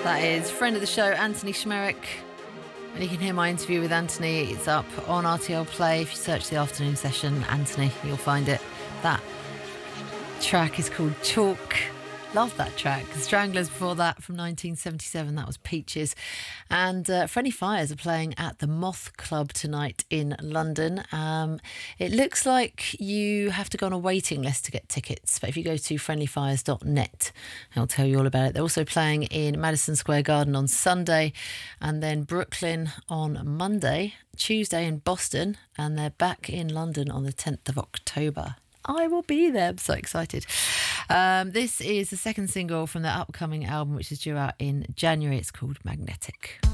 That is friend of the show, Anthony Schmerick. And you can hear my interview with Anthony. It's up on RTL Play. If you search the afternoon session, Anthony, you'll find it. That track is called Chalk. Love that track. Stranglers before that from 1977. That was Peaches. And Friendly Fires are playing at the Moth Club tonight in London. It looks like you have to go on a waiting list to get tickets. But if you go to friendlyfires.net, I'll tell you all about it. They're also playing in Madison Square Garden on Sunday, and then Brooklyn on Monday, Tuesday in Boston, and they're back in London on the 10th of October. I will be there. I'm so excited. This is the second single from their upcoming album, which is due out in January. It's called Magnetic.